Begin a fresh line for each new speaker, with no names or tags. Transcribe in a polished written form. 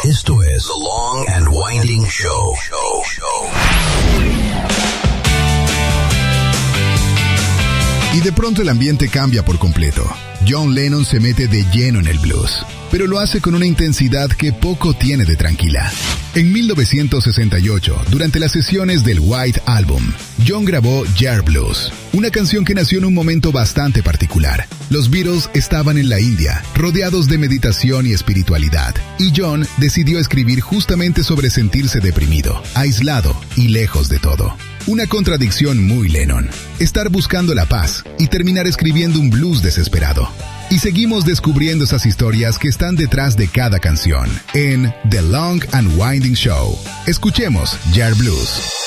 Esto es The Long and Winding Show.
Y de pronto el ambiente cambia por completo. John Lennon se mete de lleno en el blues, pero lo hace con una intensidad que poco tiene de tranquila. En 1968, durante las sesiones del White Album, John grabó Jar Blues, una canción que nació en un momento bastante particular. Los Beatles estaban en la India, rodeados de meditación y espiritualidad, y John decidió escribir justamente sobre sentirse deprimido, aislado y lejos de todo. Una contradicción muy Lennon, estar buscando la paz y terminar escribiendo un blues desesperado. Y seguimos descubriendo esas historias que están detrás de cada canción en The Long and Winding Show. Escuchemos Jar Blues.